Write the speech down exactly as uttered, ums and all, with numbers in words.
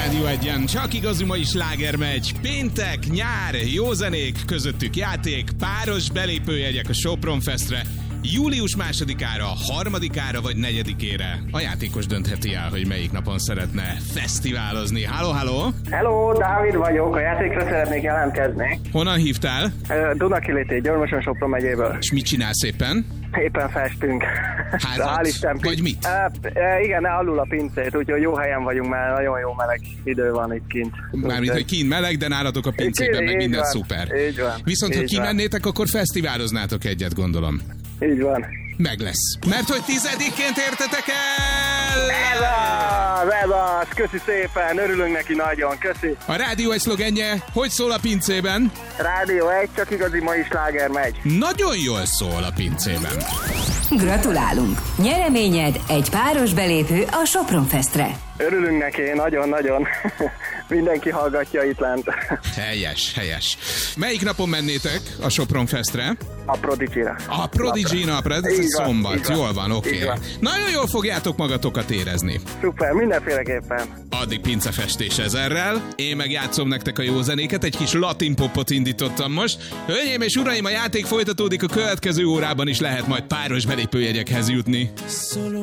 Rádió Egyen. Csak igazi mai sláger megy. Péntek, nyár, jó zenék, közöttük játék, páros belépőjegyek a Sopron Festre. Július másodikára, harmadikára vagy negyedikére. A játékos döntheti el, hogy melyik napon szeretne fesztiválozni. Halló, halló! Hello, Dávid vagyok, a játékra szeretnék jelentkezni. Honnan hívtál? Dunakiléti, Györmösön, Sopron megyéből. És mit csinálsz éppen? Éppen festünk. Házat? Vagy mit? E, e, igen, alul a pincét, úgyhogy jó helyen vagyunk, mert nagyon jó meleg idő van itt kint. Mármint, hogy kint meleg, de nálatok a pincében meg minden van, szuper. Így van. Viszont, így ha kimennétek, van. Akkor fesztiváloznátok egyet, gondolom. Így van. Meg lesz. Mert hogy tizedikként értetek el! Ez az, ez az, köszi szépen, örülünk neki nagyon, köszi. A Rádió egy szlogenje, hogy szól a pincében? Rádió egy, csak igazi mai sláger megy. Nagyon jól szól a pincében. Gratulálunk! Nyereményed egy páros belépő a Sopron Festre. Örülünk neki, nagyon-nagyon. Mindenki hallgatja itt lent. Helyes, helyes. Melyik napon mennétek a Sopron Festre? A Prodigy-ra. A Prodigy napra, ez Így van, szombat. így van. Jól van, oké. Okay. Nagyon jól fogjátok magatokat érezni. Szuper, mindenféleképpen. Addig pincefestés ezerrel. Én meg játszom nektek a jó zenéket, egy kis latin popot indítottam most. Hölgyeim és uraim, a játék folytatódik, a következő órában is lehet majd páros belépőjegyekhez jutni.